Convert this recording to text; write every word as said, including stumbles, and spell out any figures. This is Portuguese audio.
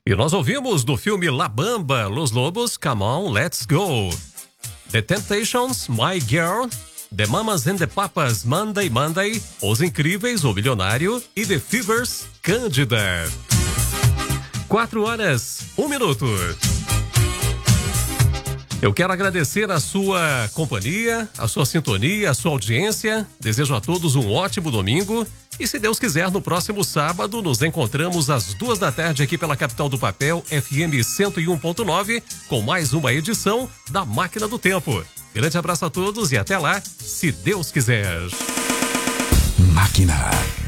E nós ouvimos do filme La Bamba, Los Lobos, Come On, Let's Go. The Temptations, My Girl, The Mamas and the Papas, Monday, Monday, Os Incríveis, O Milionário e The Fevers, Cândida. Quatro horas, um minuto. Eu quero agradecer a sua companhia, a sua sintonia, a sua audiência. Desejo a todos um ótimo domingo. E se Deus quiser, no próximo sábado, nos encontramos às duas da tarde aqui pela Capital do Papel, F M cento e um ponto nove, com mais uma edição da Máquina do Tempo. Grande abraço a todos e até lá, se Deus quiser. Máquina